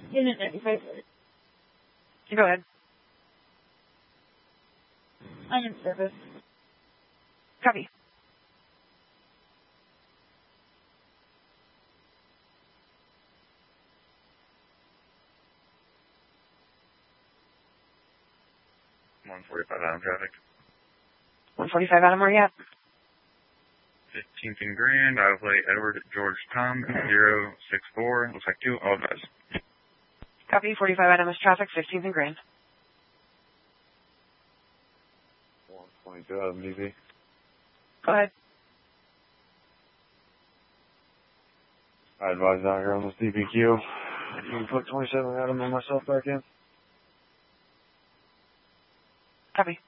Unit 95. Go ahead. I'm in service. Copy. Traffic. 145 Adam, where you at? 15th and Grand, I'll play Edward George Tom, 064, looks like 2, all advised. Copy, 45 Adam is traffic, 15th and Grand. 122 Adam, DV. Go ahead. I advise out here on this DBQ. You can put 27 Adam and myself back in. Copy.